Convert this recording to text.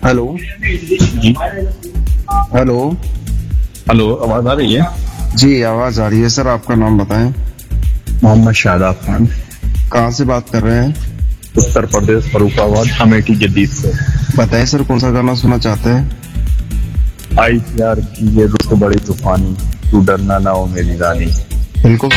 Hello. जी। Hello. Hello, आवाज आ रही है? जी आवाज आ रही है सर, आपका नाम बताएं। मोहम्मद शादाब खान, कहाँ से बात कर रहे हैं? उत्तर प्रदेश, फर्रुखाबाद, अमेठी जदीद से। बताएं सर, कौन सा गाना सुनना चाहते हैं? आई प्यार की ये रुत बड़ी तूफानी, तू डरना ना हो मेरी रानी। बिल्कुल।